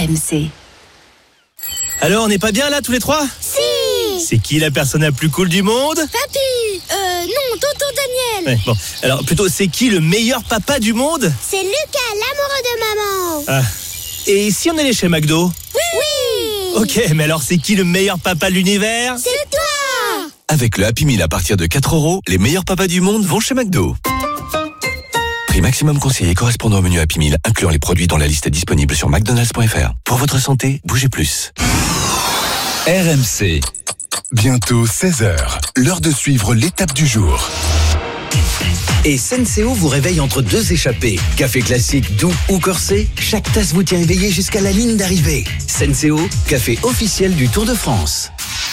RMC. Alors, on n'est pas bien là tous les trois ? Si. C'est qui la personne la plus cool du monde ? Papy. Non, tonton Daniel. Ouais, bon, alors plutôt, c'est qui le meilleur papa du monde ? C'est Lucas, l'amoureux de maman. Ah. Et si on allait chez McDo ? Oui. Ok, mais alors c'est qui le meilleur papa de l'univers ? C'est toi. Avec le Happy Meal à partir de 4€, les meilleurs papas du monde vont chez McDo. Prix maximum conseillé correspondant au menu Happy Meal, incluant les produits dont la liste est disponible sur McDonald's.fr. Pour votre santé, bougez plus. RMC. Bientôt 16h, l'heure de suivre l'étape du jour. Et Senseo vous réveille entre deux échappées. Café classique, doux ou corsé, chaque tasse vous tient éveillé jusqu'à la ligne d'arrivée. Senseo, café officiel du Tour de France.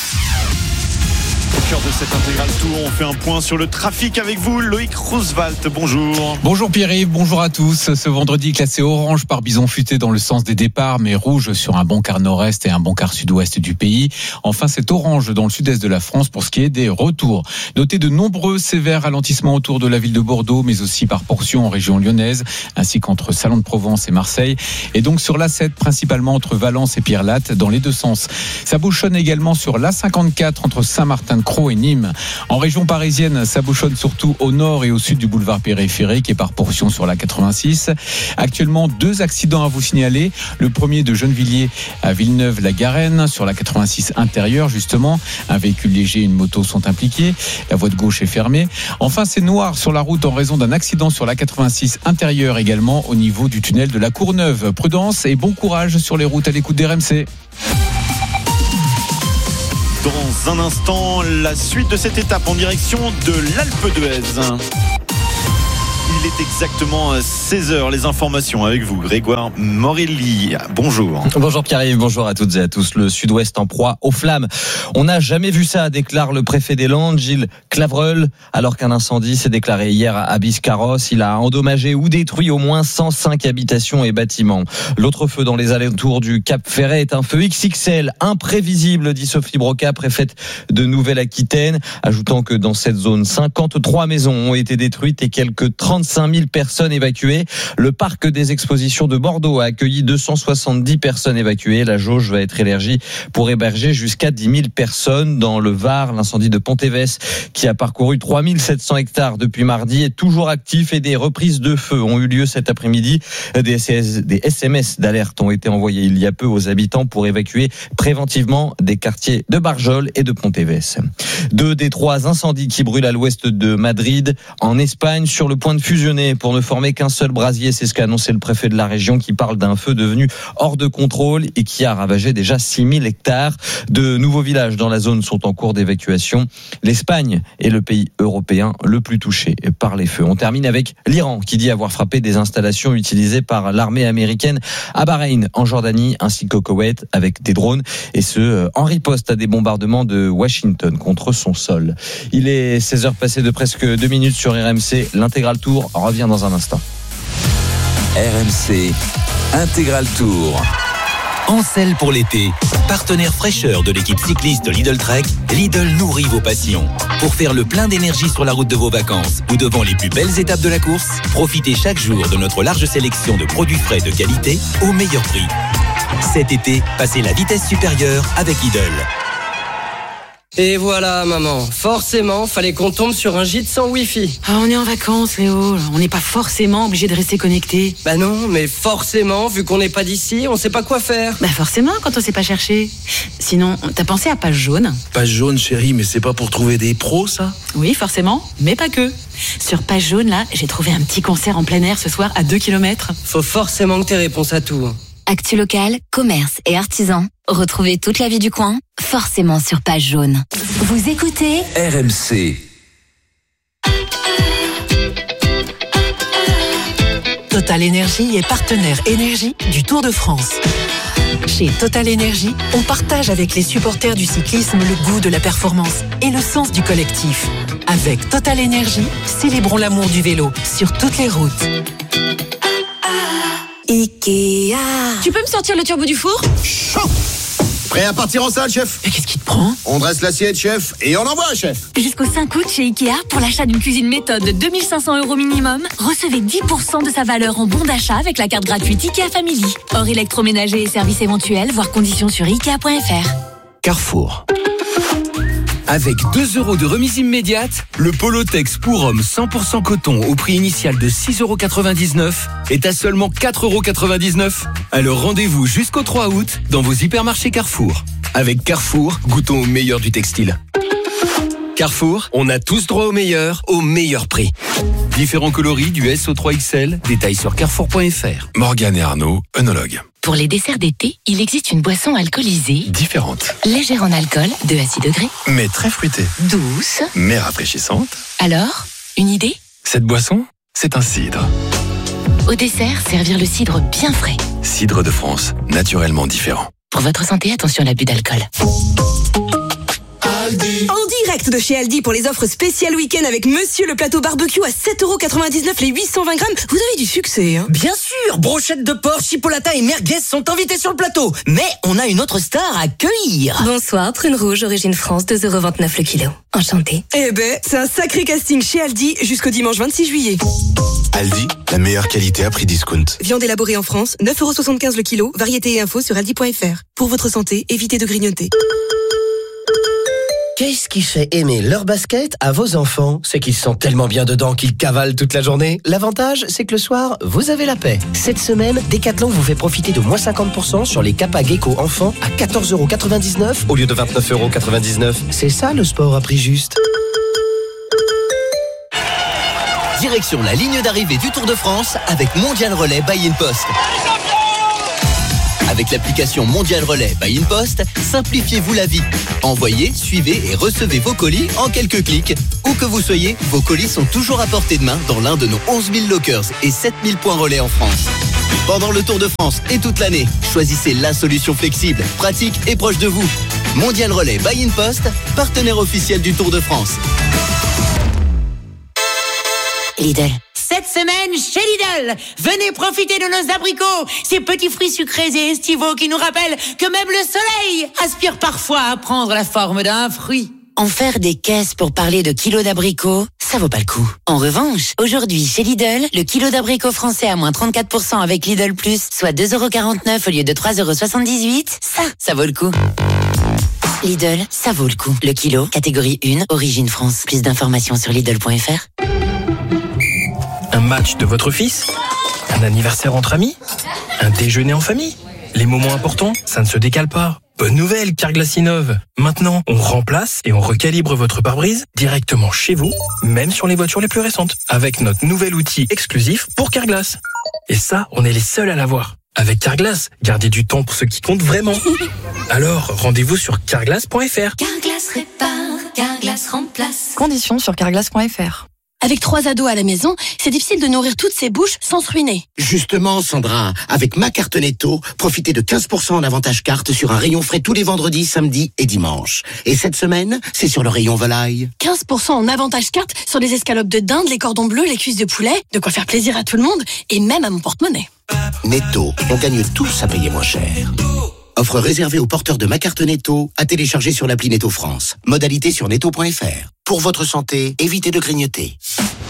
Au cœur de cette intégrale tour, on fait un point sur le trafic avec vous, Loïc Roosevelt. Bonjour. Bonjour Pierre-Yves, bonjour à tous. Ce vendredi classé orange par Bison Futé dans le sens des départs, mais rouge sur un bon quart nord-est et un bon quart sud-ouest du pays. Enfin, c'est orange dans le sud-est de la France pour ce qui est des retours. Notez de nombreux sévères ralentissements autour de la ville de Bordeaux, mais aussi par portions en région lyonnaise, ainsi qu'entre Salon de Provence et Marseille. Et donc sur l'A7, principalement entre Valence et Pierrelatte, dans les deux sens. Ça bouchonne également sur l'A54 entre Saint-Martin-de-Crau et Nîmes. En région parisienne, ça bouchonne surtout au nord et au sud du boulevard périphérique et par portions sur la 86. Actuellement, 2 accidents à vous signaler. Le premier de Gennevilliers à Villeneuve-la-Garenne sur la 86 intérieure, justement. Un véhicule léger et une moto sont impliqués. La voie de gauche est fermée. Enfin, c'est noir sur la route en raison d'un accident sur la 86 intérieure également au niveau du tunnel de la Courneuve. Prudence et bon courage sur les routes à l'écoute d'RMC. Dans un instant, la suite de cette étape en direction de l'Alpe d'Huez. Il est exactement 16h, les informations avec vous, Grégoire Morelli. Bonjour. Bonjour Pierre-Yves, bonjour à toutes et à tous. Le sud-ouest en proie aux flammes. On n'a jamais vu ça, déclare le préfet des Landes, Gilles Clavreul, alors qu'un incendie s'est déclaré hier à Biscarrosse. Il a endommagé ou détruit au moins 105 habitations et bâtiments. L'autre feu dans les alentours du Cap Ferret est un feu XXL, imprévisible, dit Sophie Broca, préfète de Nouvelle-Aquitaine, ajoutant que dans cette zone, 53 maisons ont été détruites et quelques 35 000 personnes évacuées. Le parc des expositions de Bordeaux a accueilli 270 personnes évacuées. La jauge va être élargie pour héberger jusqu'à 10 000 personnes. Dans le Var, l'incendie de Pontévès, qui a parcouru 3 700 hectares depuis mardi, est toujours actif et des reprises de feu ont eu lieu cet après-midi. Des SMS d'alerte ont été envoyés il y a peu aux habitants pour évacuer préventivement des quartiers de Barjol et de Pontévès. 2 des 3 incendies qui brûlent à l'ouest de Madrid, en Espagne, sur le point de fusionner pour ne former qu'un seul brasier. C'est ce qu'a annoncé le préfet de la région, qui parle d'un feu devenu hors de contrôle et qui a ravagé déjà 6 000 hectares. De nouveaux villages dans la zone sont en cours d'évacuation. L'Espagne est le pays européen le plus touché par les feux. On termine avec l'Iran, qui dit avoir frappé des installations utilisées par l'armée américaine à Bahreïn, en Jordanie, ainsi qu'au Koweït, avec des drones, et ce, en riposte à des bombardements de Washington contre son sol. Il est 16h passé de presque 2 minutes sur RMC. L'intégral tour revient dans un instant. RMC Intégral Tour. En selle pour l'été, partenaire fraîcheur de l'équipe cycliste Lidl Trek, Lidl nourrit vos passions. Pour faire le plein d'énergie sur la route de vos vacances ou devant les plus belles étapes de la course, profitez chaque jour de notre large sélection de produits frais de qualité au meilleur prix. Cet été, passez la vitesse supérieure avec Lidl. Et voilà maman, forcément fallait qu'on tombe sur un gîte sans wifi. Ah, on est en vacances Léo, on n'est pas forcément obligé de rester connecté. Bah non, mais forcément, vu qu'on n'est pas d'ici, on sait pas quoi faire. Bah forcément quand on sait pas chercher. Sinon, t'as pensé à Page Jaune ? Page Jaune chérie, mais c'est pas pour trouver des pros ça ? Oui forcément, mais pas que. Sur Page Jaune là, j'ai trouvé un petit concert en plein air ce soir à 2 km. Faut forcément que t'aies réponse à tout. Actu locale, commerce et artisans. Retrouvez toute la vie du coin, forcément sur Page Jaune. Vous écoutez RMC. Total Énergie est partenaire énergie du Tour de France. Chez Total Énergie, on partage avec les supporters du cyclisme le goût de la performance et le sens du collectif. Avec Total Énergie, célébrons l'amour du vélo sur toutes les routes. Ikea. Tu peux me sortir le turbo du four ? Prêt à partir en salle, chef? Mais qu'est-ce qui te prend? On dresse l'assiette, chef, et on envoie, chef. Jusqu'au 5 août chez Ikea, pour l'achat d'une cuisine méthode de 2500 € minimum, recevez 10% de sa valeur en bon d'achat avec la carte gratuite Ikea Family. Hors électroménager et services éventuels, voir conditions sur Ikea.fr. Carrefour. Avec 2 € de remise immédiate, le Polotex pour homme 100% coton au prix initial de 6,99 € est à seulement 4,99 €. Alors rendez-vous jusqu'au 3 août dans vos hypermarchés Carrefour. Avec Carrefour, goûtons au meilleur du textile. Carrefour, on a tous droit au meilleur prix. Différents coloris du S au 3XL, détails sur carrefour.fr. Morgane et Arnaud, œnologues. Pour les desserts d'été, il existe une boisson alcoolisée, Différentes, légère en alcool, 2 à 6 degrés, mais très fruitée, douce. mais rafraîchissante. Alors, une idée? Cette boisson, c'est un cidre. Au dessert, servir le cidre bien frais. Cidre de France, naturellement différent. Pour votre santé, attention à l'abus d'alcool. En direct de chez Aldi pour les offres spéciales week-end avec Monsieur le plateau barbecue à 7,99 € les 820 grammes. Vous avez du succès, hein? Bien sûr, brochettes de porc, chipolata et merguez sont invités sur le plateau. Mais on a une autre star à accueillir. Bonsoir, prune rouge, origine France, 2,29 € le kilo. Enchantée. Eh ben, c'est un sacré casting chez Aldi jusqu'au dimanche 26 juillet. Aldi, la meilleure qualité à prix discount. Viande élaborée en France, 9,75 € le kilo. Variété et infos sur aldi.fr. Pour votre santé, évitez de grignoter. Qu'est-ce qui fait aimer leur basket à vos enfants? C'est qu'ils sont tellement bien dedans qu'ils cavalent toute la journée. L'avantage, c'est que le soir, vous avez la paix. Cette semaine, Decathlon vous fait profiter de moins 50% sur les Kappa Gecko enfants à 14,99 € au lieu de 29,99 €. C'est ça le sport à prix juste. Direction la ligne d'arrivée du Tour de France avec Mondial Relais by InPost. Avec l'application Mondial Relais by InPost, simplifiez-vous la vie. Envoyez, suivez et recevez vos colis en quelques clics. Où que vous soyez, vos colis sont toujours à portée de main dans l'un de nos 11 000 lockers et 7 000 points relais en France. Pendant le Tour de France et toute l'année, choisissez la solution flexible, pratique et proche de vous. Mondial Relais by InPost, partenaire officiel du Tour de France. Lidl. Cette semaine, chez Lidl, venez profiter de nos abricots, ces petits fruits sucrés et estivaux qui nous rappellent que même le soleil aspire parfois à prendre la forme d'un fruit. En faire des caisses pour parler de kilos d'abricots, ça vaut pas le coup. En revanche, aujourd'hui, chez Lidl, le kilo d'abricots français à moins 34% avec Lidl Plus, soit 2,49 € au lieu de 3,78 €, ça vaut le coup. Lidl, ça vaut le coup. Le kilo, catégorie 1, origine France. Plus d'informations sur Lidl.fr. Un match de votre fils? Un anniversaire entre amis? Un déjeuner en famille? Les moments importants, ça ne se décale pas. Bonne nouvelle, Carglass innove. Maintenant, on remplace et on recalibre votre pare-brise directement chez vous, même sur les voitures les plus récentes, avec notre nouvel outil exclusif pour Carglass. Et ça, on est les seuls à l'avoir. Avec Carglass, gardez du temps pour ce qui compte vraiment. Alors, rendez-vous sur carglass.fr. Carglass répare, Carglass remplace. Conditions sur carglass.fr. Avec 3 ados à la maison, c'est difficile de nourrir toutes ces bouches sans se ruiner. Justement, Sandra, avec ma carte Netto, profitez de 15% en avantage carte sur un rayon frais tous les vendredis, samedis et dimanches. Et cette semaine, c'est sur le rayon volaille. 15% en avantage carte sur les escalopes de dinde, les cordons bleus, les cuisses de poulet, de quoi faire plaisir à tout le monde et même à mon porte-monnaie. Netto, on gagne tous à payer moins cher. Offre réservée aux porteurs de ma carte Netto, à télécharger sur l'appli Netto France. Modalité sur netto.fr. Pour votre santé, évitez de grignoter.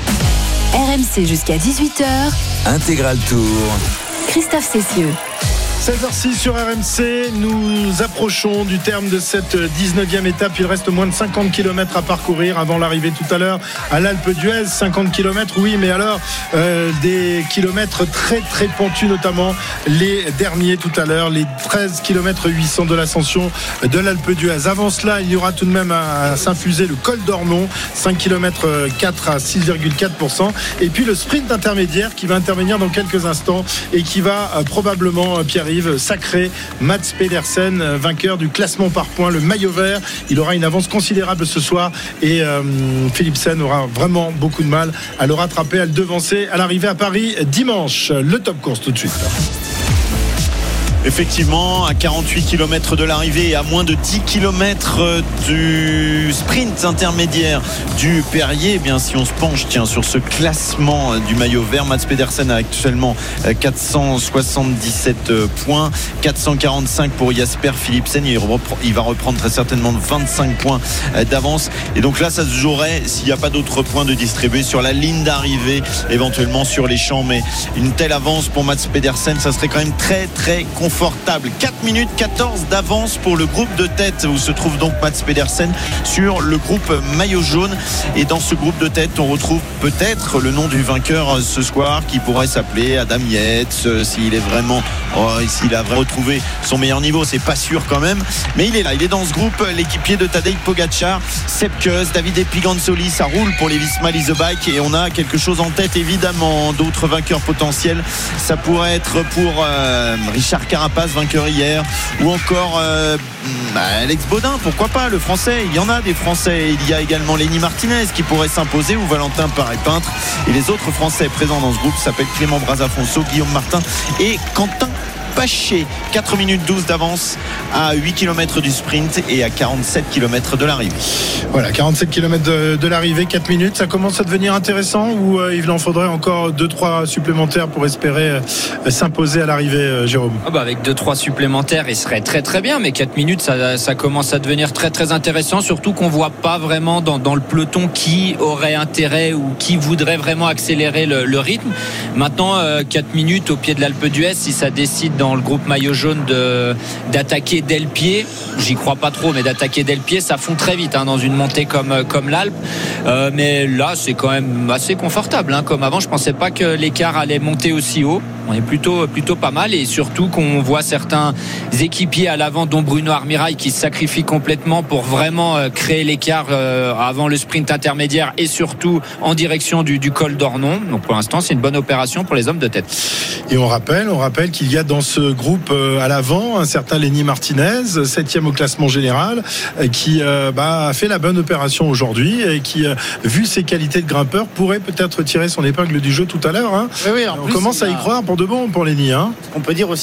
RMC jusqu'à 18h. Intégral Tour. Christophe Cessieux. 16h06 sur RMC, nous approchons du terme de cette 19e étape. Il reste moins de 50 km à parcourir avant l'arrivée tout à l'heure à l'Alpe d'Huez. 50 km, oui, mais alors des kilomètres très très pentus, notamment les derniers tout à l'heure, les 13 km 800 de l'ascension de l'Alpe d'Huez. Avant cela, il y aura tout de même à s'infuser le col d'Ornon, 5 km 4 à 6,4%. Et puis le sprint intermédiaire qui va intervenir dans quelques instants et qui va probablement, Pierre-Yves, sacré Mats Pedersen, vainqueur du classement par points, le maillot vert. Il aura une avance considérable ce soir et Philipsen aura vraiment beaucoup de mal à le rattraper, à le devancer à l'arrivée à Paris dimanche. Le top course tout de suite. effectivement, à 48 km de l'arrivée et à moins de 10 km du sprint intermédiaire du Perrier, eh bien, si on se penche sur ce classement du maillot vert, Mats Pedersen a actuellement 477 points, 445 pour Jasper Philipsen. Il va reprendre très certainement 25 points d'avance. Et donc là, ça se jouerait, s'il n'y a pas d'autres points de distribuer, sur la ligne d'arrivée, éventuellement sur les champs. Mais une telle avance pour Mats Pedersen, ça serait quand même très très confortable. 4 minutes 14 d'avance pour le groupe de tête où se trouve donc Mats Pedersen sur le groupe maillot jaune. Et dans ce groupe de tête, on retrouve peut-être le nom du vainqueur ce soir, qui pourrait s'appeler Adam Yates, s'il a vraiment retrouvé son meilleur niveau. C'est pas sûr quand même, mais il est là, il est dans ce groupe. L'équipier de Tadej Pogačar, Sepp Kuss, Davide Pigonsoli, ça roule pour les Visma Lease Bike. Et on a quelque chose en tête, évidemment, d'autres vainqueurs potentiels. Ça pourrait être pour Richard Carapace, vainqueur hier, ou encore Alex Baudin, pourquoi pas, le français. Il y en a des français. Il y a également Lenny Martinez qui pourrait s'imposer, ou Valentin Paré-Peintre. Et les autres français présents dans ce groupe s'appellent Clément Brazafonso, Guillaume Martin et Quentin Paché. 4 minutes 12 d'avance à 8 km du sprint et à 47 km de l'arrivée. Voilà, 47 km de l'arrivée, 4 minutes. Ça commence à devenir intéressant, ou il en faudrait encore 2-3 supplémentaires pour espérer s'imposer à l'arrivée, Jérôme? Avec 2-3 supplémentaires, il serait très très bien, mais 4 minutes, ça commence à devenir très très intéressant, surtout qu'on voit pas vraiment dans le peloton qui aurait intérêt ou qui voudrait vraiment accélérer le rythme. Maintenant, 4 minutes au pied de l'Alpe d'Huez, si ça décide dans le groupe maillot jaune d'attaquer dès le pied, j'y crois pas trop, mais d'attaquer dès le pied, ça fond très vite dans une montée comme l'Alpe. Mais là, c'est quand même assez confortable comme avant. Je pensais pas que l'écart allait monter aussi haut. On est plutôt pas mal, et surtout qu'on voit certains équipiers à l'avant, dont Bruno Armirail, qui se sacrifie complètement pour vraiment créer l'écart avant le sprint intermédiaire et surtout en direction du col d'Ornon. Donc pour l'instant, c'est une bonne opération pour les hommes de tête. Et on rappelle qu'il y a dans ce groupe à l'avant un certain Lenny Martinez, 7e au classement général, qui a fait la bonne opération aujourd'hui et qui, vu ses qualités de grimpeur, pourrait peut-être tirer son épingle du jeu tout à l'heure. Oui, on commence à y croire pour de bon pour Lenny. On peut dire aussi